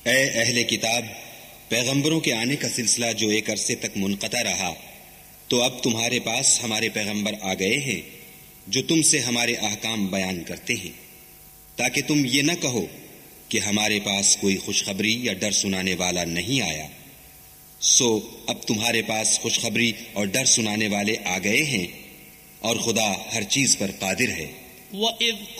ए अहले किताब, पैगंबरों के आने का सिलसिला जो एक अरसे तक मुनक़ता रहा, तो अब तुम्हारे पास हमारे पैगंबर आ गए हैं जो तुमसे हमारे अहकाम बयान करते हैं, ताकि तुम ये न कहो कि हमारे पास कोई खुशखबरी या डर सुनाने वाला नहीं आया। सो अब तुम्हारे पास खुशखबरी और डर सुनाने वाले आ गए हैं और खुदा हर चीज पर कादिर है। वइज़